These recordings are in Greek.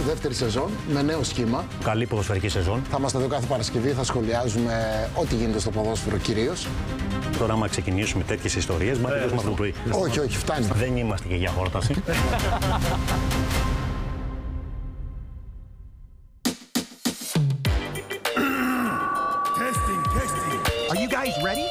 δεύτερη σεζόν με νέο σχήμα. Καλή ποδοσφαιρική σεζόν. Θα είμαστε εδώ κάθε Παρασκευή, θα σχολιάζουμε ό,τι γίνεται στο ποδόσφαιρο κυρίως. Τώρα, άμα ξεκινήσουμε τέτοιες ιστορίες, μα τελειώσουμε αυτό το πρωί. Όχι, όχι, φτάνει. Δεν είμαστε και για χόρταση. Are you guys ready?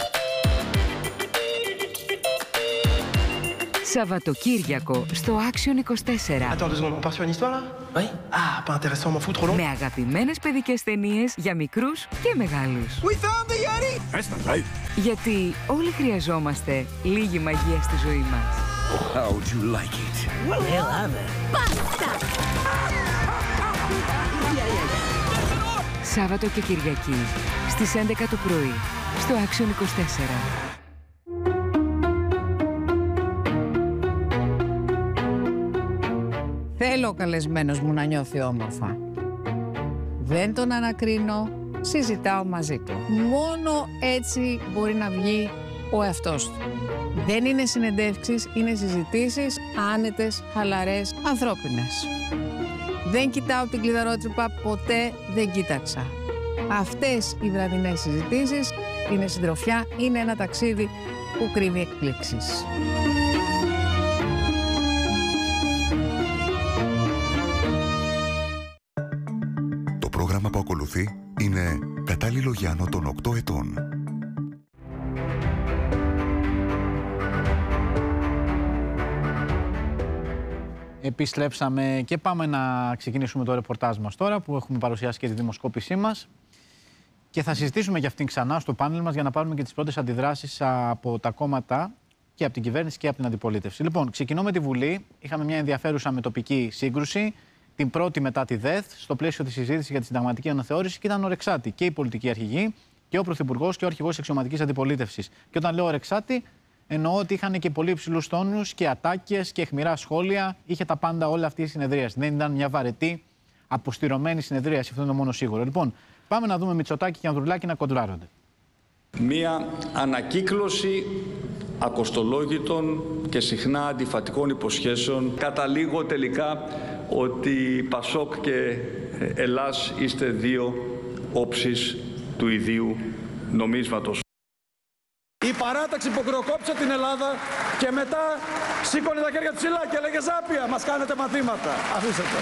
Σαββατοκύριακο στο Action 24. Attends 2 secondes, on part sur une histoire là? Oui. Ah, pas intéressant, m'en fous trop long. Με αγαπημένες παιδικές ταινίες για μικρούς και μεγάλους. We found the Yeti! That's right. Γιατί όλοι χρειαζόμαστε λίγη μαγεία στη ζωή μας. How would you like it? Well, Σάββατο και Κυριακή στις 11 το πρωί στο Action 24. Θέλω ο καλεσμένος μου να νιώθει όμορφα. Δεν τον ανακρίνω, συζητάω μαζί του. Μόνο έτσι μπορεί να βγει ο εαυτός του. Δεν είναι συνεντεύξεις, είναι συζητήσεις άνετες, χαλαρές, ανθρώπινες. Δεν κοιτάω την κλειδαρότρυπα, ποτέ δεν κοίταξα. Αυτές οι βραδινές συζητήσεις είναι συντροφιά, είναι ένα ταξίδι που κρύβει εκπλήξεις. Το πρόγραμμα που ακολουθεί είναι κατάλληλο για άνω των 8 ετών. Επιστρέψαμε και πάμε να ξεκινήσουμε το ρεπορτάζ μας τώρα που έχουμε παρουσιάσει και τη δημοσκόπησή μας και θα συζητήσουμε για αυτήν ξανά στο πάνελ μας για να πάρουμε και τις πρώτες αντιδράσεις από τα κόμματα και από την κυβέρνηση και από την αντιπολίτευση. Λοιπόν, ξεκινώ με τη Βουλή. Είχαμε μια ενδιαφέρουσα μετοπική σύγκρουση, την πρώτη μετά τη ΔΕΘ, στο πλαίσιο της συζήτησης για τη συνταγματική αναθεώρηση και ήταν ορεξάτη και η πολιτική αρχηγή και ο Πρωθυπουργός και ο αρχηγός αξιωματικής αντιπολίτευσης. Και όταν λέω ορεξάτη, εννοώ ότι είχαν και πολύ υψηλούς τόνους και ατάκες και αιχμηρά σχόλια. Είχε τα πάντα όλη αυτή η συνεδρίαση. Δεν ήταν μια βαρετή, αποστηρωμένη συνεδρίαση. Αυτό είναι το μόνο σίγουρο. Λοιπόν, πάμε να δούμε Μητσοτάκη και Ανδρουλάκη να κοντράρονται. Μία ανακύκλωση ακοστολόγητων και συχνά αντιφατικών υποσχέσεων. Καταλήγω τελικά ότι Πασόκ και Ελλάς είστε δύο όψεις του ιδίου νομίσματος. Η παράταξη που κροκόψε την Ελλάδα και μετά σήκωνε τα χέρια ψηλά και έλεγε Ζάπια, μας κάνετε μαθήματα. Αφήστε το.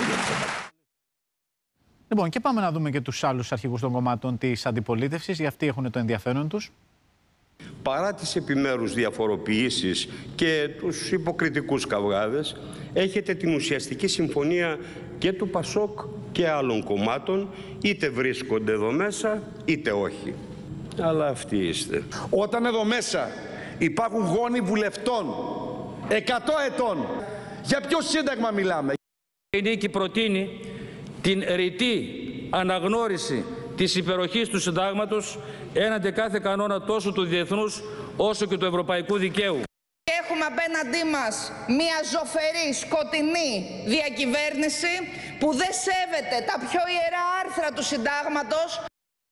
Λοιπόν, και πάμε να δούμε και τους άλλους αρχηγούς των κομμάτων της αντιπολίτευσης, γιατί αυτοί έχουν το ενδιαφέρον τους. Παρά τις επιμέρους διαφοροποιήσεις και τους υποκριτικούς καυγάδες, έχετε την ουσιαστική συμφωνία και του Πασόκ και άλλων κομμάτων, είτε βρίσκονται εδώ μέσα, είτε όχι. Αλλά αυτοί είστε. Όταν εδώ μέσα υπάρχουν γόνοι βουλευτών 100 ετών, για ποιο σύνταγμα μιλάμε? Η Νίκη προτείνει την ρητή αναγνώριση της υπεροχής του συντάγματος έναντι κάθε κανόνα τόσο του διεθνούς όσο και του ευρωπαϊκού δικαίου. Έχουμε απέναντί μας μια ζωφερή, σκοτεινή διακυβέρνηση που δεν σέβεται τα πιο ιερά άρθρα του συντάγματος.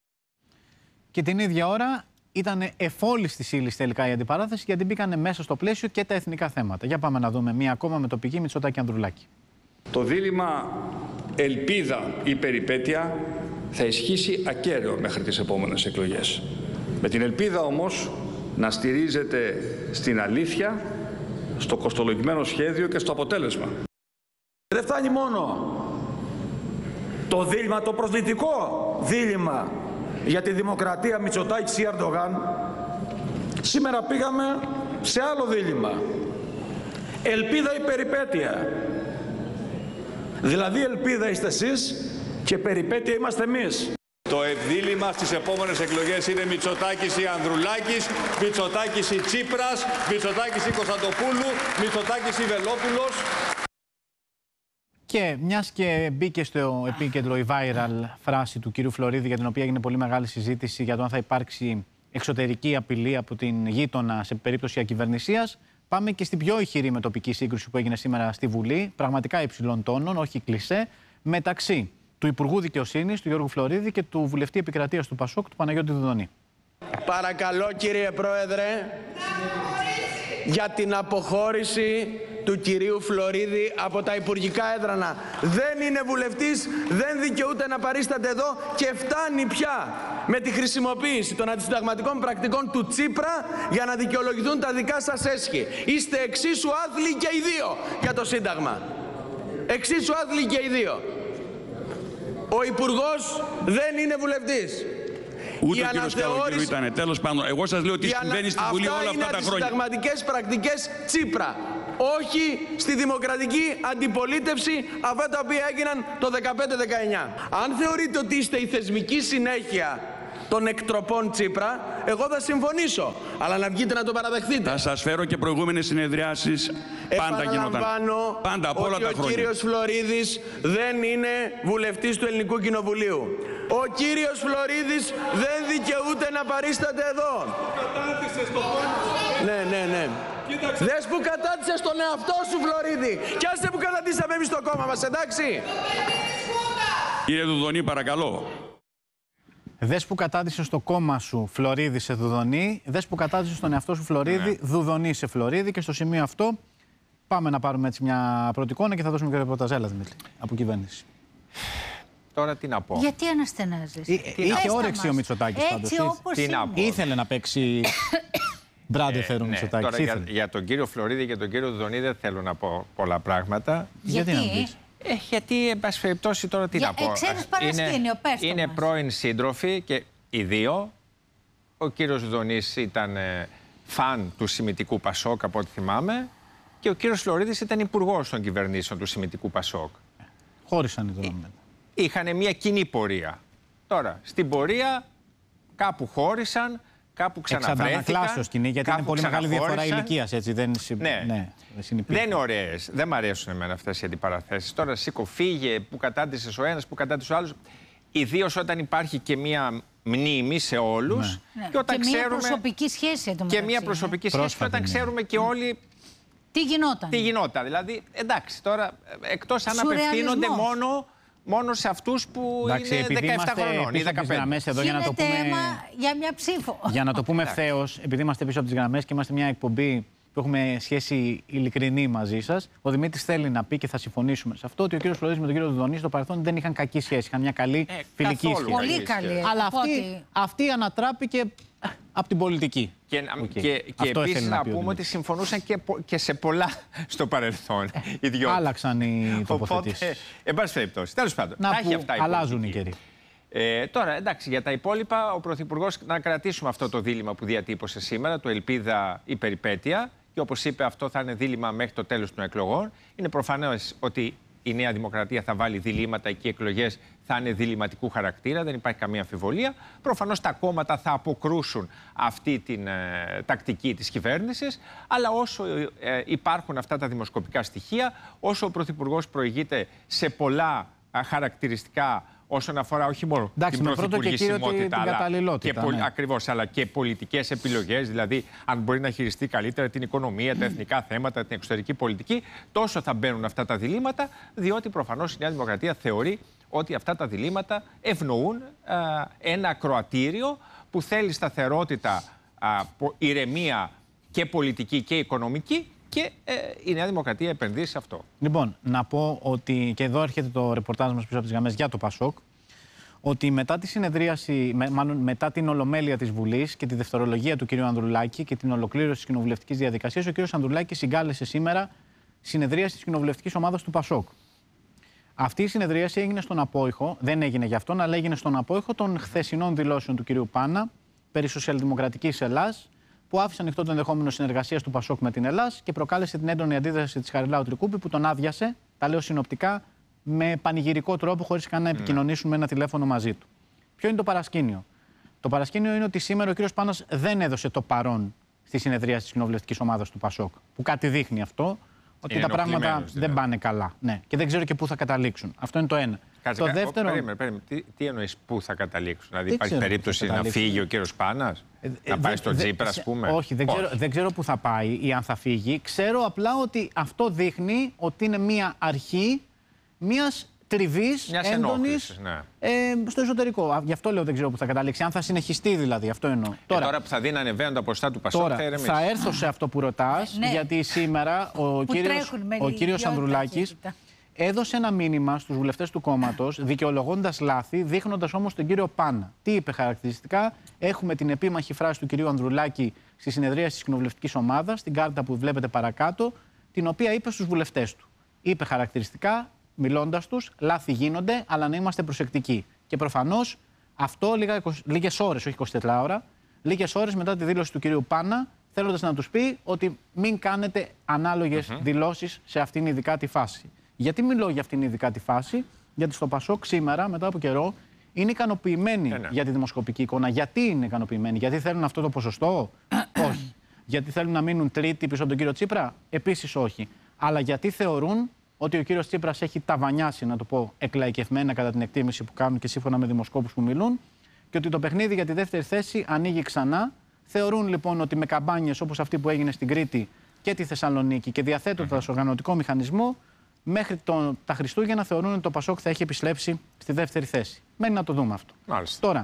Και την ίδια ώρα ήταν εφόλης της ύλης τελικά η αντιπαράθεση, γιατί μπήκανε μέσα στο πλαίσιο και τα εθνικά θέματα. Για πάμε να δούμε μία ακόμα με τοπική Μητσοτάκη Ανδρουλάκη. Το δίλημμα ελπίδα ή περιπέτεια θα ισχύσει ακέραιο μέχρι τις επόμενες εκλογές. Με την ελπίδα όμως να στηρίζεται στην αλήθεια, στο κοστολογημένο σχέδιο και στο αποτέλεσμα. Δεν φτάνει μόνο το δίλημμα, το προσδυτικό δίλημμα για τη δημοκρατία Μητσοτάκη ή Ερντογάν. Σήμερα πήγαμε σε άλλο δίλημμα. Ελπίδα ή περιπέτεια. Δηλαδή ελπίδα είστε εσείς και περιπέτεια είμαστε εμείς. Το δίλημμα στις επόμενες εκλογές είναι Μητσοτάκης ή Ανδρουλάκης, Μητσοτάκης ή Τσίπρας, Μητσοτάκης ή Κωνσταντοπούλου, Μητσοτάκης ή Βελόπουλος. Και μιας και μπήκε στο επίκεντρο η viral φράση του κύριου Φλωρίδη, για την οποία έγινε πολύ μεγάλη συζήτηση για το αν θα υπάρξει εξωτερική απειλή από την γείτονα σε περίπτωση ακυβερνησίας, πάμε και στην πιο ηχηρή μετοπική σύγκρουση που έγινε σήμερα στη Βουλή, πραγματικά υψηλών τόνων, όχι κλισέ, μεταξύ του Υπουργού Δικαιοσύνης, του Γιώργου Φλωρίδη, και του Βουλευτή Επικρατείας του Πασόκ, του Παναγιώτη Δουδονή. Παρακαλώ κύριε Πρόεδρε για την αποχώρηση του του κυρίου Φλωρίδη από τα υπουργικά έδρανα. Δεν είναι βουλευτής, δεν δικαιούται να παρίσταται εδώ και φτάνει πια με τη χρησιμοποίηση των αντισυνταγματικών πρακτικών του Τσίπρα για να δικαιολογηθούν τα δικά σας έσχη. Είστε εξίσου άθλοι και οι δύο για το Σύνταγμα. Εξίσου άθλοι και οι δύο. Ο Υπουργός δεν είναι βουλευτής. Ούτε ο κύριος Καλογύρου ήταν. Τέλος πάντων, εγώ σας λέω ότι συμβαίνει στη Βουλή όλα αυτά τα χρόνια. Αυτά είναι αντισυνταγματικές πρακτικές Τσίπρα. Όχι στη δημοκρατική αντιπολίτευση, αυτά τα οποία έγιναν το 15-19. Αν θεωρείτε ότι είστε η θεσμική συνέχεια των εκτροπών Τσίπρα, εγώ θα συμφωνήσω. Αλλά να βγείτε να το παραδεχτείτε. Θα σας φέρω και προηγούμενες συνεδριάσεις. Πάντα γινόταν. Πάντα από όλα τα χρόνια. Ο κύριος Φλωρίδης δεν είναι βουλευτής του Ελληνικού Κοινοβουλίου. Ο κύριος Φλωρίδης δεν δικαιούται να παρίσταται εδώ. Ναι. Δες που κατάτησες τον εαυτό σου, Φλωρίδη. Κι άσε που κατατήσαμε εμείς το κόμμα μας, εντάξει. Κύριε Δουδονή, παρακαλώ. Δες που κατάτησες στο κόμμα σου, Φλωρίδη, σε Δουδονή. Δες που κατάτησες στον εαυτό σου, Φλωρίδη, Δουδονή σε Φλωρίδη. Και στο σημείο αυτό πάμε να πάρουμε έτσι μια πρώτη εικόνα και θα δώσουμε και ρεπορταζέλα, Δημήτρη, από κυβέρνηση. Τώρα τι να πω. Γιατί αναστενάζεις. Είχε όρεξη ο Μητσοτάκης πάντως. Έτσι όπως είναι. Ήθελε να παίξει μπράντε φέρουν ο Μητσοτάκης. Τώρα για τον κύριο Φλωρίδη και τον κύριο Δουδονή δεν θέλω να πω πολλά πράγματα. Γιατί να πεις. Γιατί, εν πάση περιπτώσει, τώρα τι να πω. Είναι πρώην σύντροφοι και οι δύο. Ο κύριος Δουδονής ήταν φαν του Συμμιτικού Πασόκ, από ό,τι θυμάμαι. Και ο κύριος Φλωρίδης ήταν υπουργός των κυβερνήσεων του Συμμιτικού Πασόκ. Χώρισαν οι δύο. Είχαν μια κοινή πορεία. Τώρα, στην πορεία κάπου χώρισαν, κάπου ξαναβρέθηκαν. Εξαντανακλάσεως κοινή, γιατί είναι πολύ μεγάλη διαφορά ηλικίας, έτσι. Δεν είναι ωραίες. Δεν μ' αρέσουν εμένα αυτές οι αντιπαραθέσεις. Τώρα σήκω, φύγε, που κατάντησες ο ένας, που κατάντησε ο άλλος. Ιδίως όταν υπάρχει και μια μνήμη σε όλους. Ναι. Και όταν ξέρουμε. Μια προσωπική σχέση. Και μια προσωπική σχέση. Και όταν ξέρουμε και όλοι. Τι γινόταν. Δηλαδή, εντάξει, τώρα εκτός αν απευθύνονται μόνο σε αυτούς που είναι 17 χρονών ή 15. Εδώ είναι θέμα για μια ψήφο. Για να το πούμε ευθέως, επειδή είμαστε πίσω από τις γραμμές και είμαστε μια εκπομπή που έχουμε σχέση ειλικρινή μαζί σας, ο Δημήτρης θέλει να πει και θα συμφωνήσουμε σε αυτό ότι ο κύριος Φλωρίδης με τον κύριο Δουδονή στο παρελθόν δεν είχαν κακή σχέση. Είχαν μια καλή φιλική σχέση. Πολύ καλή. Αλλά αυτή ανατράπηκε από την πολιτική. Και επίσης να πούμε ότι συμφωνούσαν και σε πολλά στο παρελθόν. Άλλαξαν οι τοποθετήσεις. Εν πάση περιπτώσει. Τέλος πάντων. Αλλάζουν οι καιροί. Τώρα, εντάξει, για τα υπόλοιπα, ο Πρωθυπουργός να κρατήσουμε αυτό το δίλημμα που διατύπωσε σήμερα, το ελπίδα ή περιπέτεια. Και όπως είπε, αυτό θα είναι δίλημμα μέχρι το τέλος των εκλογών. Είναι προφανές ότι η Νέα Δημοκρατία θα βάλει διλήμματα και οι εκλογές θα είναι διλημματικού χαρακτήρα, δεν υπάρχει καμία αμφιβολία. Προφανώς τα κόμματα θα αποκρούσουν αυτή την τακτική της κυβέρνησης, αλλά όσο υπάρχουν αυτά τα δημοσκοπικά στοιχεία, όσο ο Πρωθυπουργός προηγείται σε πολλά χαρακτηριστικά όσον αφορά όχι μόνο την πρωθυπουργησιμότητα, αλλά και πολιτικές επιλογές, δηλαδή αν μπορεί να χειριστεί καλύτερα την οικονομία, τα εθνικά θέματα, την εξωτερική πολιτική, τόσο θα μπαίνουν αυτά τα διλήμματα, διότι προφανώς η Νέα Δημοκρατία θεωρεί ότι αυτά τα διλήμματα ευνοούν ένα ακροατήριο που θέλει σταθερότητα, ηρεμία και πολιτική και οικονομική. Και η Νέα Δημοκρατία επενδύει σε αυτό. Λοιπόν, να πω ότι, και εδώ έρχεται το ρεπορτάζ μας πίσω από τις γραμμές για το Πασόκ, ότι μετά τη συνεδρίαση, μάλλον μετά την ολομέλεια της Βουλής και τη δευτερολογία του κ. Ανδρουλάκη και την ολοκλήρωση της κοινοβουλευτικής διαδικασίας, ο κ. Ανδρουλάκης συγκάλεσε σήμερα συνεδρίαση της κοινοβουλευτικής ομάδας του Πασόκ. Αυτή η συνεδρίαση έγινε στον απόϊχο, δεν έγινε για αυτόν, αλλά έγινε στον απόϊχο των χθεσινών δηλώσεων του κ. Πάνα περί σοσιαλδημοκρατικής Ελλάς, που άφησε ανοιχτό το ενδεχόμενο συνεργασίας του Πασόκ με την Ελλάς και προκάλεσε την έντονη αντίδραση της Χαριλάου Τρικούπη, που τον άδειασε, τα λέω συνοπτικά, με πανηγυρικό τρόπο, χωρίς καν να επικοινωνήσουν με ένα τηλέφωνο μαζί του. Ποιο είναι το παρασκήνιο? Το παρασκήνιο είναι ότι σήμερα ο κ. Πάνας δεν έδωσε το παρόν στη συνεδρίαση της κοινοβουλευτικής ομάδας του Πασόκ, που κάτι δείχνει αυτό, ότι τα πράγματα δεν πάνε καλά. Ναι. Και δεν ξέρω και πού θα καταλήξουν. Αυτό είναι το ένα. Το δεύτερο. Περίμενε. Τι εννοείς πού θα καταλήξουν? Δηλαδή υπάρχει περίπτωση να φύγει ο κύριος Πάνας, να πάει στο Τσίπρα, ας πούμε? Όχι, δεν ξέρω πού θα πάει ή αν θα φύγει. Ξέρω απλά ότι αυτό δείχνει ότι είναι μία αρχή μιας τριβής έντονης στο εσωτερικό. Γι' αυτό λέω δεν ξέρω που θα καταλήξει. Αν θα συνεχιστεί δηλαδή, αυτό εννοώ. Τώρα που θα δίνει ανεβαίνοντα ποσοστά του Πασόκ, θα έρθω σε αυτό που ρωτάς, γιατί σήμερα ο κύριος Ανδρουλάκης έδωσε ένα μήνυμα στους βουλευτές του κόμματος, δικαιολογώντας λάθη, δείχνοντας όμως τον κύριο Πάνα. Τι είπε χαρακτηριστικά? Έχουμε την επίμαχη φράση του κυρίου Ανδρουλάκη στη συνεδρίαση της κοινοβουλευτικής ομάδας, την κάρτα που βλέπετε παρακάτω, την οποία είπε στους βουλευτές του. Είπε χαρακτηριστικά, μιλώντας τους, λάθη γίνονται, αλλά να είμαστε προσεκτικοί. Και προφανώς αυτό λίγες ώρες, όχι 24 ώρα, λίγες ώρες μετά τη δήλωση του κυρίου Πάνα, θέλοντας να τους πει ότι μην κάνετε ανάλογες δηλώσεις σε αυτήν ειδικά τη φάση. Γιατί μιλώ για αυτήν ειδικά τη φάση? Γιατί στο Πασόκ σήμερα, μετά από καιρό, είναι ικανοποιημένοι για τη δημοσκοπική εικόνα. Γιατί είναι ικανοποιημένοι? Γιατί θέλουν αυτό το ποσοστό? Όχι. Γιατί θέλουν να μείνουν τρίτοι πίσω από τον κύριο Τσίπρα? Επίσης όχι. Αλλά γιατί θεωρούν ότι ο κύριος Τσίπρας έχει ταβανιάσει, να το πω εκλαϊκευμένα κατά την εκτίμηση που κάνουν και σύμφωνα με δημοσκόπους που μιλούν, και ότι το παιχνίδι για τη δεύτερη θέση ανοίγει ξανά. Θεωρούν λοιπόν ότι με καμπάνιες όπως αυτή που έγινε στην Κρήτη και τη Θεσσαλονίκη και διαθέτοντας οργανωτικό μηχανισμό, μέχρι τα Χριστούγεννα θεωρούν ότι το Πασόκ θα έχει επιστρέψει στη δεύτερη θέση. Μένει να το δούμε αυτό. Μάλιστα. Τώρα,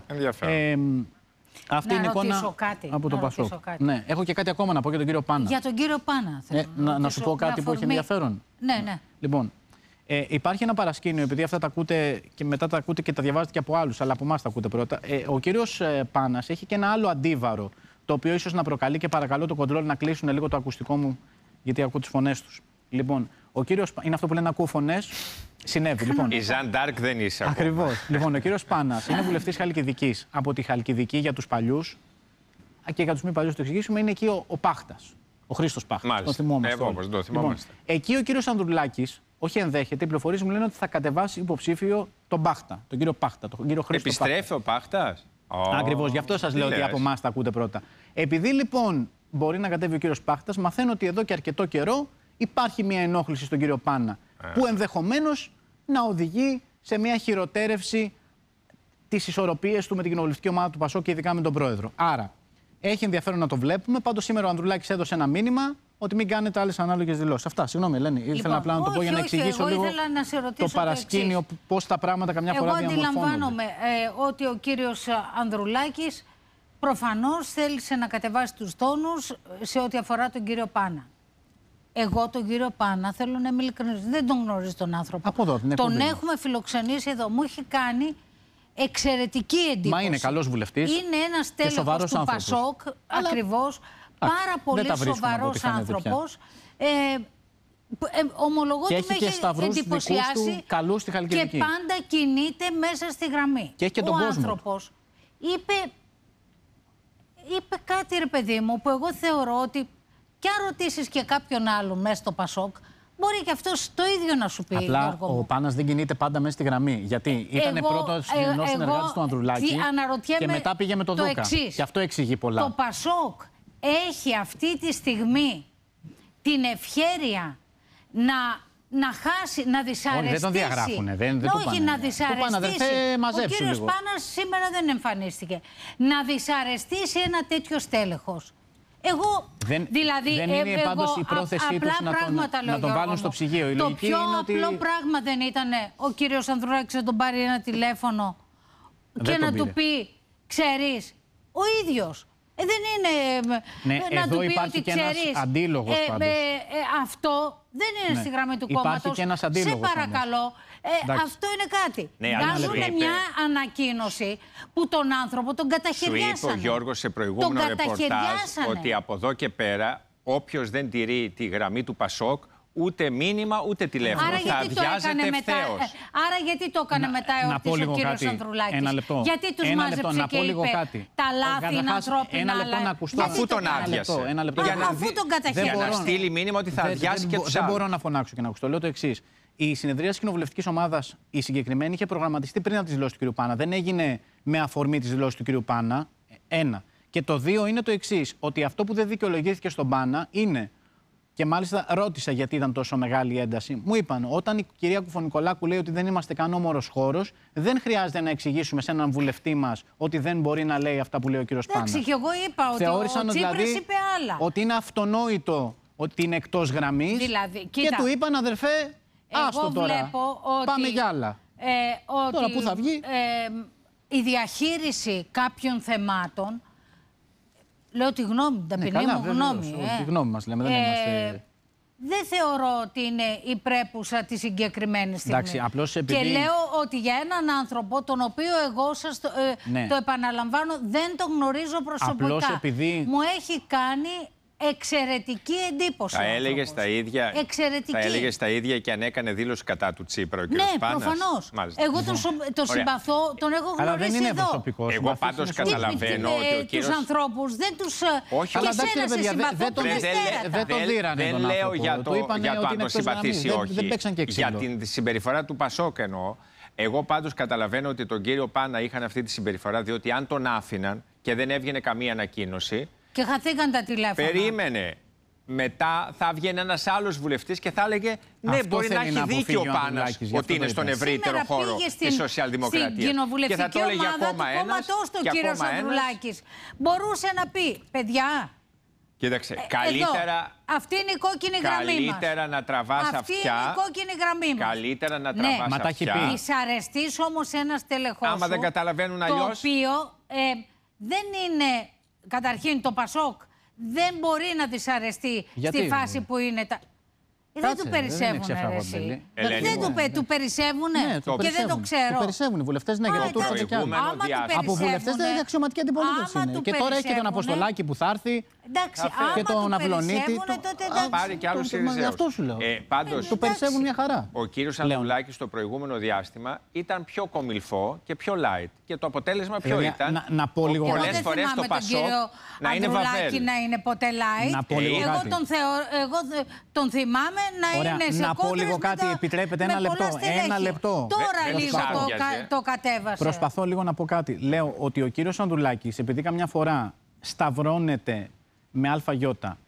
αυτή είναι η εικόνα από το Πασόκ. Ναι, έχω και κάτι ακόμα να πω για τον κύριο Πάνα. Για τον κύριο Πάνα θέλω να σου πω κάτι που έχει ενδιαφέρον. Ναι. Λοιπόν, υπάρχει ένα παρασκήνιο, επειδή αυτά τα ακούτε και μετά τα ακούτε και τα διαβάζετε και από άλλους, αλλά από εμάς τα ακούτε πρώτα. Ο κύριος Πάνας έχει και ένα άλλο αντίβαρο, το οποίο ίσως να προκαλεί, και παρακαλώ το κοντρόλ να κλείσουν λίγο το ακουστικό μου, γιατί ακούω τις φωνές τους. Λοιπόν, ο κύριος, είναι αυτό που λένε ακούω φωνές. Συνέβη. Λοιπόν. Η Ζαν Ντάρκ δεν είσαι. Ακριβώς. Λοιπόν, ο κύριος Πάνας είναι βουλευτής Χαλκιδικής. Από τη Χαλκιδική, για τους παλιούς και για τους μη παλιούς, το εξηγήσουμε, είναι εκεί ο Πάχτας. Ο Χρήστος Πάχτας. Μάλιστα. Το θυμόμαστε. Λοιπόν, εκεί ο κύριος Ανδρουλάκης, όχι ενδέχεται, οι πληροφορίες μου λένε ότι θα κατεβάσει υποψήφιο τον Πάχτα. Τον κύριο Πάχτα. Τον κύριο Χρήστο. Επιστρέφει ο Πάχτας. Ακριβώς. Γι' αυτό σας λέω ότι από εμάς τα ακούτε πρώτα. Επειδή λοιπόν μπορεί να κατέβει ο κύριος Πάχτας, μαθαίνω ότι εδώ και αρκετό καιρό υπάρχει μια ενόχληση στον κύριο Πάνα, που ενδεχομένως να οδηγεί σε μια χειροτέρευση τις ισορροπίες του με την κοινοβουλευτική ομάδα του Πασόκ και ειδικά με τον πρόεδρο. Άρα, έχει ενδιαφέρον να το βλέπουμε. Πάντως, σήμερα ο Ανδρουλάκης έδωσε ένα μήνυμα ότι μην κάνετε άλλες ανάλογες δηλώσεις. Αυτά, συγγνώμη, Ελένη. Ήθελα απλά να το πω για να εξηγήσω λίγο το παρασκήνιο, πώς τα πράγματα καμιά φορά διαμορφώνονται. Εγώ αντιλαμβάνομαι ότι ο κύριος Ανδρουλάκης προφανώς θέλησε να κατεβάσει τους τόνους σε ό,τι αφορά τον κύριο Πάνα. Εγώ τον κύριο Πάνα θέλω να είμαι ειλικρινής. Δεν τον γνωρίζω τον άνθρωπο. Από εδώ, τον έχουμε φιλοξενήσει εδώ. Μου έχει κάνει εξαιρετική εντύπωση. Μα είναι καλός βουλευτής. Είναι ένας τέλεχος του Πασόκ, ακριβώς. Πάρα πολύ σοβαρός άνθρωπος. Ομολογώ ότι με έχει εντυπωσιάσει και πάντα κινείται μέσα στη γραμμή. Και έχει και τον κόσμο. Ο άνθρωπος είπε κάτι, ρε παιδί μου, που εγώ θεωρώ ότι και αν ρωτήσεις και κάποιον άλλον μέσα στο Πασόκ, μπορεί και αυτός το ίδιο να σου πει. Απλά ο Πάνας δεν κινείται πάντα μέσα στη γραμμή. Γιατί ήταν πρώτος συνεργάτης του Ανδρουλάκη και μετά πήγε με το Δούκα. Και αυτό εξηγεί πολλά. Το Πασόκ έχει αυτή τη στιγμή την ευχέρεια να χάσει, να δυσαρεστήσει. Όχι, δεν τον διαγράφουνε. Όχι, να δυσαρεστήσει. Ο κύριος Πάνας σήμερα δεν εμφανίστηκε. Να δυσαρεστήσει ένα τέτοιο στέλεχος. Εγώ, δηλαδή, δεν είναι πάντως η πρόθεσή τους να τον βάλουν στο ψυγείο. Το πιο απλό πράγμα δεν ήταν ο κύριος Ανδρουλάκης να τον πάρει ένα τηλέφωνο και να του πει, ξέρεις, ο ίδιος. Δεν είναι να του πει ότι ξέρεις, αυτό δεν είναι στη γραμμή του κόμματος. Σε παρακαλώ, αυτό είναι κάτι. Βγάζουν μια ανακοίνωση που τον άνθρωπο τον καταχαιριάσανε. Σου είπε ο Γιώργος σε προηγούμενο ρεπορτάζ ότι από εδώ και πέρα όποιος δεν τηρεί τη γραμμή του Πασόκ, ούτε μήνυμα ούτε τηλέφωνο. Άρα γιατί το έκανε μετά, άρα γιατί το έκανε μετά ο κύριος Ανδρουλάκης. Γιατί τους μάζεψε και είπε τα λάθη είναι ανθρώπινα. Αφού τον άδειασε. Αφού τον καταχαιριάσανε. Για να στείλει μήνυμα ότι θα αδειάσει και τους άλλους. Δεν μπορώ να φωνάξω και να ακούσω. Το λέω το εξής. Η συνεδρία της κοινοβουλευτικής ομάδας, η συγκεκριμένη, είχε προγραμματιστεί πριν από τις δηλώσεις του κ. Πάνα. Δεν έγινε με αφορμή τις δηλώσεις του κ. Πάνα. Ένα. Και το δύο είναι το εξής. Ότι αυτό που δεν δικαιολογήθηκε στον Πάνα είναι. Και μάλιστα ρώτησα γιατί ήταν τόσο μεγάλη η ένταση. Μου είπαν, όταν η κυρία Κουφωνικολάκου λέει ότι δεν είμαστε καν όμορος χώρος, δεν χρειάζεται να εξηγήσουμε σε έναν βουλευτή μας ότι δεν μπορεί να λέει αυτά που λέει ο κύριος Πάνα. Εντάξει, και εγώ είπα ότι θεώρησαν, ο Τσίπρας δηλαδή, είπε άλλα. Ότι είναι αυτονόητο ότι είναι εκτός γραμμής. Δηλαδή, και του είπαν, αδερφέ, Άστο τώρα. Βλέπω ότι, πάμε για άλλα. Ότι, τώρα που θα βγει. Η διαχείριση κάποιων θεμάτων, λέω τη γνώμη, την ταπεινή μου γνώμη. Τη γνώμη μας λέμε, δεν είμαστε... Δεν θεωρώ ότι είναι η πρέπουσα τη συγκεκριμένη στιγμή. Εντάξει, απλώς επειδή... Και λέω ότι για έναν άνθρωπο, τον οποίο εγώ σας το επαναλαμβάνω, δεν τον γνωρίζω προσωπικά. Απλώς επειδή... Μου έχει κάνει εξαιρετική εντύπωση. Θα έλεγες τα ίδια. Εξαιρετική. Θα έλεγες τα ίδια και αν έκανε δήλωση κατά του Τσίπρα ο κ. Πάνας. Ναι, προφανώς. Εγώ τον συμπαθώ, τον έχω γνωρίσει. Αλλά δεν είναι εδώ. προσωπικό. Εγώ πάντως καταλαβαίνω ότι ο κύριος... Τους ανθρώπους δεν τους... Όχι, αλλά εντάξει, ρε παιδιά, δεν τον δίρανε τον λέω άνθρωπο. για το αν το συμπαθήσει ή όχι. Δεν παίξαν και ξύλο. Για την συμπεριφορά του Πασόκ εννοώ. Εγώ πάντως καταλαβαίνω ότι τον κύριο Πάνα είχαν αυτή τη συμπεριφορά, διότι αν τον άφηναν και δεν έβγαινε καμία ανακοίνωση. Και χαθήκαν τα τηλέφωνα. Περίμενε. Μετά θα βγαίνει ένας άλλος βουλευτής και θα έλεγε ναι, αυτό μπορεί να έχει δίκιο ο Πάνας ότι είναι στον ευρύτερο χώρο της σοσιαλδημοκρατίας. Στην κοινοβουλευτική ομάδα του κόμματός του, κύριος Ανδρουλάκης. Μπορούσε να πει, παιδιά, κοίταξε, καλύτερα... Αυτή είναι η κόκκινη γραμμή μας. Καλύτερα να τραβάς αυτιά. Αυτή είναι η κόκκινη γραμμή μας. Καλύτερα να τραβάς αυτιά. Δυσαρεστείς όμως ένας τελεχός άμα δεν καταλαβαίνουν αλλιώς. Το οποίο δεν είναι, καταρχήν το Πασόκ, δεν μπορεί να δυσαρεστεί στη φάση που είναι τα... Δεν του περισσεύουνε, εσύ. Του περισσεύουνε και δεν το ξέρω. Του περισσεύουν οι βουλευτές, ναι, γιατί το έρχονται κι άλλοι. Από βουλευτές δεν είναι αξιωματική αντιπολίτευση είναι. Και τώρα έχει και τον Αποστολάκη που θα έρθει. Εντάξει, και τον Αυλονίτη. Τότε εντάξει. Πάρει και άλλους Συριζέους. Αυτό σου λέω. Του περισσεύουν μια χαρά. Ο κύριος Ανδρουλάκης στο προηγούμενο διάστημα ήταν πιο κομιλφό και πιο light. Και το αποτέλεσμα ποιο ήταν? Να πω λίγο κάτι. Πολλές φορές το Πασόκ να είναι βαβέλ. Να είναι ποτέ light. Εγώ τον θυμάμαι να είναι σε να πω λίγο κάτι, επιτρέπετε ένα λεπτό. Τώρα λίγο το κατέβασε. Προσπαθώ λίγο να πω κάτι. Λέω ότι ο κύριος Ανδρουλάκης, επειδή καμιά φορά σταυρώνεται με αλφαγιώτα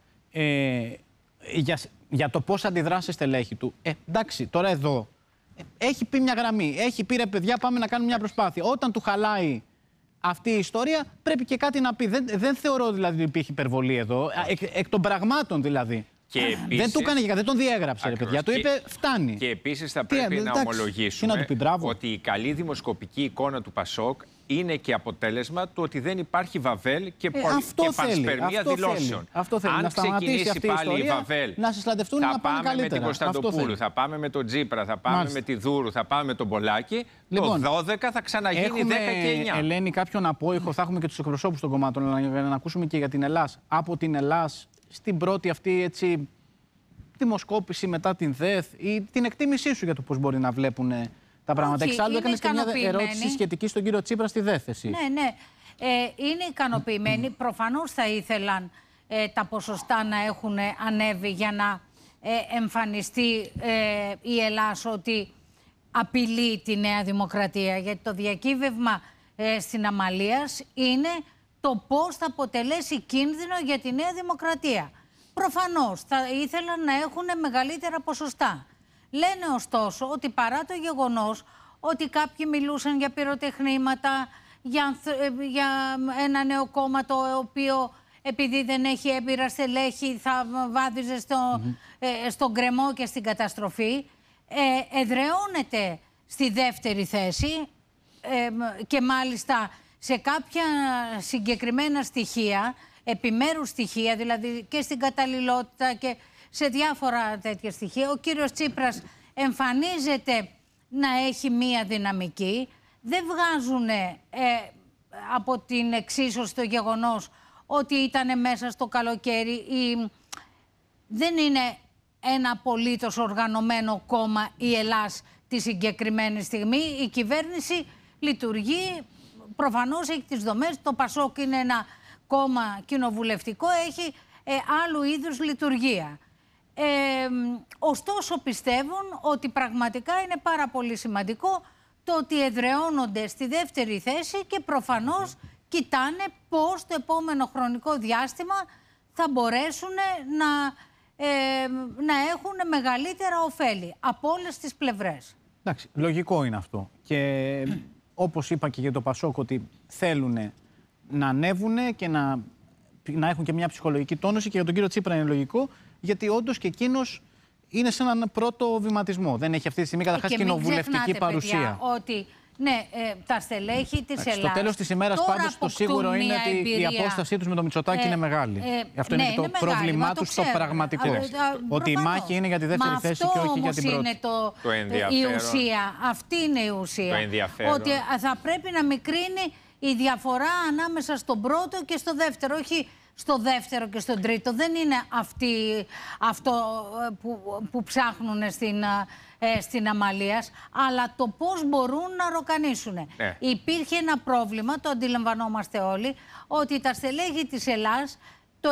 για το πώς αντιδράσει σε στελέχη του. Εντάξει, τώρα εδώ έχει πει μια γραμμή. Έχει πει, ρε παιδιά, πάμε να κάνουμε μια προσπάθεια. Όταν του χαλάει αυτή η ιστορία, πρέπει και κάτι να πει. Δεν θεωρώ δηλαδή ότι υπήρχε υπερβολή εδώ. Εκ των πραγμάτων δηλαδή. Και επίσης, δεν του έκανε, δεν τον διέγραψε, ρε παιδιά. Του είπε φτάνει. Και επίσης θα πρέπει να ομολογήσουμε ότι η καλή δημοσκοπική εικόνα του Πασόκ είναι και αποτέλεσμα του ότι δεν υπάρχει βαβέλ και πανσπερμία δηλώσεων. Αυτό θέλει. Αν ξεκινήσει πάλι η βαβέλ, να συστρατευτούν να πάνε καλύτερα. Με την Κωνσταντοπούλου, θα πάμε με τον Τζίπρα, θα πάμε με τη Δούρου, θα πάμε με τον Πολάκη. Το 12 θα ξαναγίνει 10 και 9. Ελένη, κάποιον απόϊχο, θα έχουμε και τους εκπροσώπους των κομμάτων, αλλά για να ακούσουμε και για την Ελλάς. Από την Ελλάς, στην πρώτη αυτή έτσι, δημοσκόπηση μετά την ΔΕΘ ή την εκτίμησή σου για το πώς μπορεί να βλέπουν τα πράγματα. Εξάλλου έκανες και μια ερώτηση σχετική στον κύριο Τσίπρα στη ΔΕΘ, εσύ. Ναι. Είναι ικανοποιημένοι. Προφανώς θα ήθελαν τα ποσοστά να έχουν ανέβει για να εμφανιστεί η Ελλάς ότι απειλεί τη Νέα Δημοκρατία. Γιατί το διακύβευμα στην Αμαλίας είναι το πώς θα αποτελέσει κίνδυνο για τη Νέα Δημοκρατία. Προφανώς θα ήθελαν να έχουν μεγαλύτερα ποσοστά. Λένε ωστόσο ότι παρά το γεγονός ότι κάποιοι μιλούσαν για πυροτεχνήματα, για ένα νέο κόμμα το οποίο επειδή δεν έχει έμπειρα στελέχη θα βάδιζε στον γκρεμό και στην καταστροφή, εδραιώνεται στη δεύτερη θέση και μάλιστα σε κάποια συγκεκριμένα στοιχεία, επιμέρους στοιχεία, δηλαδή και στην καταλληλότητα και σε διάφορα τέτοια στοιχεία. Ο κύριος Τσίπρας εμφανίζεται να έχει μία δυναμική. Δεν βγάζουν από την εξίσωση το γεγονός ότι ήταν μέσα στο καλοκαίρι ή δεν είναι ένα απολύτως οργανωμένο κόμμα η Ελλάς τη συγκεκριμένη στιγμή. Η κυβέρνηση λειτουργεί, προφανώς έχει τις δομές. Το Πασόκ είναι ένα κόμμα κοινοβουλευτικό, έχει άλλου είδους λειτουργία. Ωστόσο πιστεύουν ότι πραγματικά είναι πάρα πολύ σημαντικό το ότι εδραιώνονται στη δεύτερη θέση και προφανώς κοιτάνε πώς το επόμενο χρονικό διάστημα θα μπορέσουν να έχουν μεγαλύτερα ωφέλη από όλες τις πλευρές. Εντάξει, λογικό είναι αυτό. Και όπως είπα και για το Πασόκ ότι θέλουν να ανέβουν και να έχουν και μια ψυχολογική τόνωση, και για τον κύριο Τσίπρα είναι λογικό, γιατί όντως και εκείνος είναι σε έναν πρώτο βηματισμό. Δεν έχει αυτή τη στιγμή καταρχάς κοινοβουλευτική παρουσία. Παιδιά, ότι ναι, τα στελέχη της Ελλάδας. Στο τέλος της ημέρας πάντως το σίγουρο είναι ότι η απόστασή τους με το Μητσοτάκη είναι μεγάλη. Αυτό είναι το πρόβλημά τους το πραγματικό. Ότι η μάχη είναι για τη δεύτερη θέση και όχι για την πρώτη. Αυτό είναι η ουσία. Αυτή είναι η ουσία. Ότι θα πρέπει να μικρύνει η διαφορά ανάμεσα στον πρώτο και στο δεύτερο. Όχι στο δεύτερο και στον τρίτο. Δεν είναι αυτό που ψάχνουν στην Αμαλίας, αλλά το πώς μπορούν να ροκανίσουν. Ναι. Υπήρχε ένα πρόβλημα, το αντιλαμβανόμαστε όλοι, ότι τα στελέχη της Ελλάδας, το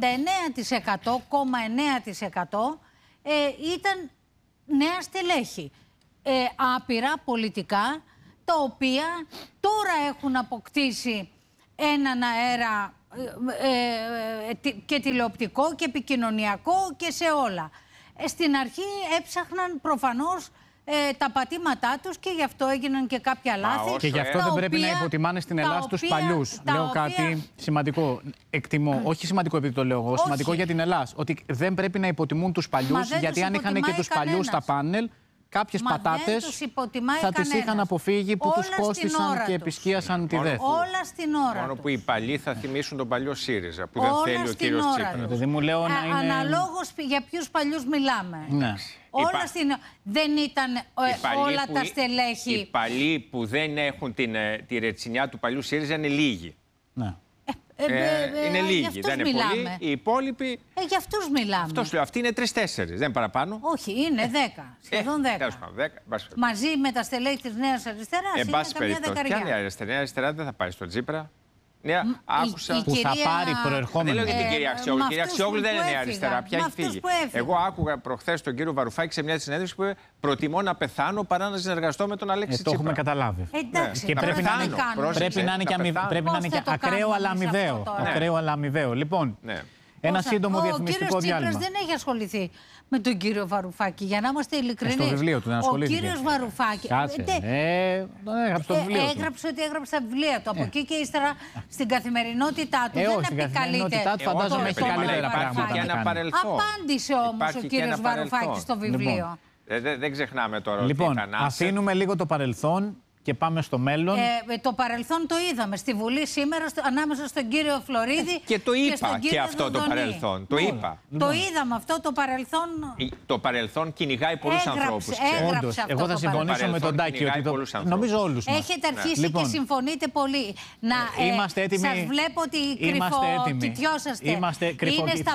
99,9% ήταν νέα στελέχη. Άπειρα πολιτικά, τα οποία τώρα έχουν αποκτήσει έναν αέρα και τηλεοπτικό και επικοινωνιακό και σε όλα. Στην αρχή έψαχναν προφανώς τα πατήματά τους και γι' αυτό έγιναν και κάποια λάθη. Και γι' αυτό δεν πρέπει να υποτιμάνε στην Ελλάδα τους παλιούς. Λέω κάτι σημαντικό. Εκτιμώ, όχι σημαντικό επειδή το λέω εγώ, σημαντικό για την Ελλάδα. Ότι δεν πρέπει να υποτιμούν τους παλιούς, γιατί αν είχαν και τους παλιούς στα πάνελ, κάποιες πατάτες θα τις είχαν αποφύγει που τους κόστησαν και επισκίασαν τη ΔΕΘ. Όλα στην ώρα. Μόνο που οι παλιοί θα θυμίσουν τον παλιό ΣΥΡΙΖΑ που δεν θέλει ο κύριος Τσίπρας. Αναλόγως για ποιους παλιούς μιλάμε. Ναι. Όλα στην... Δεν ήταν όλα τα στελέχη. Οι παλιοί που δεν έχουν τη ρετσινιά του παλιού ΣΥΡΙΖΑ είναι λίγοι. Ναι. Είναι λίγοι, δεν είναι πολλοί. Οι υπόλοιποι. Για αυτούς μιλάμε. Αυτός λέω, αυτοί είναι 3-4, δεν είναι παραπάνω. Όχι, είναι 10. Σχεδόν 10. Μαζί με τα στελέχη της Νέας Αριστεράς είναι καμιά δεκαριά. Ποια Νέα Αριστερά δεν θα πάει στον Τσίπρα. Ναι, άκουσα. Που θα πάρει προερχόμενο. Δεν λέω για την κυρία Αξιόγλου. Η κυρία Αξιόγλου δεν είναι Νέα Αριστερά. Πια έχει φύγει. Εγώ άκουγα προχθές τον κύριο Βαρουφάκη σε μια συνέντευξη που είπε: προτιμώ να πεθάνω παρά να συνεργαστώ με τον Αλέξη Τσίπρα. Το έχουμε καταλάβει. Εντάξει, και πρέπει να είναι και ακραίο αλλά αμοιβαίο. Λοιπόν, ένα σύντομο διαφημιστικό διάλειμμα. Ο κύριος Τσίπρας δεν έχει ασχοληθεί με τον κύριο Βαρουφάκη, για να είμαστε ειλικρινείς. Στο βιβλίο του δεν ασχολήθηκε. Ο κύριος Βαρουφάκη. Τον έγραψε στο βιβλίο του. Έγραψε ότι έγραψε τα βιβλία του. Από εκεί και ύστερα στην καθημερινότητά του. Δεν στην καθημερινότητά του φαντάζομαι έχει καλύτερα πράγματα. Απάντησε όμως ο κύριος Βαρουφάκης στο βιβλίο. Δεν ξεχνάμε τώρα ότι Λοιπόν, αφήνουμε λίγο το παρελθόν και πάμε στο μέλλον. Το παρελθόν το είδαμε στη Βουλή σήμερα ανάμεσα στον κύριο Φλωρίδη και το είπα και αυτό Δοδονή. Το παρελθόν. Το είπα. Το είδαμε αυτό το παρελθόν. Το παρελθόν κυνηγάει πολλούς ανθρώπους. Όντως, εγώ θα συμφωνήσω με τον Τάκη ότι νομίζω όλους μας. Έχετε αρχίσει και συμφωνείτε πολύ. Είμαστε έτοιμοι. Σας βλέπω ότι κρυφοκοιτιόσαστε. Είναι στα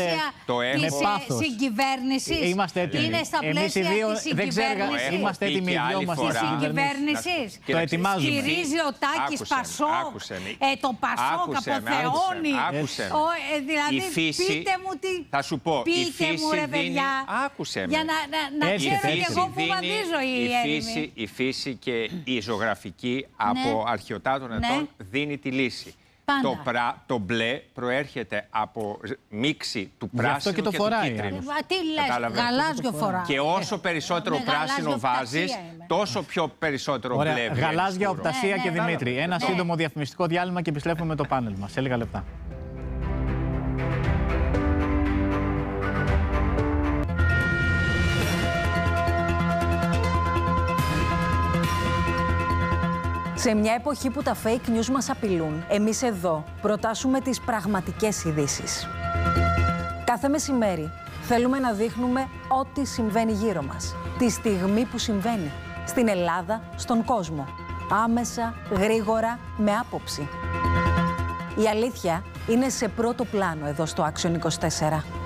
πλαίσια της συγκυβέρνησης. Είμαστε έτοιμοι. Είναι στα πλαίσια της συγκυβέρνησης. Είμαστε έτοιμοι οι δυο μας της συγκυβέρνησης. Το ετοιμάζουμε. Στηρίζει ο Τάκης Πασόκ. Το Πασόκ αποθεώνει. Δηλαδή, πείτε μου τι. Θα σου πω, πείτε η φύση μου, ρε παιδιά. Άκουσε με. Για να ξέρω και εγώ που βαδίζω η φύση και η ζωγραφική από αρχαιοτάτων ετών δίνει τη λύση. Το μπλε προέρχεται από μίξη του πράσινου και, του κίτρινου. Τι λες, γαλάζιο φορά. Και όσο περισσότερο πράσινο βάζεις, τόσο πιο περισσότερο μπλε βγαίνει. Γαλάζια, Οπτασία και Δημήτρη. Ένα σύντομο διαφημιστικό διάλειμμα και επιστρέφουμε με το πάνελ μας σε λίγα λεπτά. Σε μια εποχή που τα fake news μας απειλούν, εμείς εδώ προτάσουμε τις πραγματικές ειδήσεις. Κάθε μεσημέρι θέλουμε να δείχνουμε ό,τι συμβαίνει γύρω μας. Τη στιγμή που συμβαίνει. Στην Ελλάδα, στον κόσμο. Άμεσα, γρήγορα, με άποψη. Η αλήθεια είναι σε πρώτο πλάνο εδώ στο Action 24.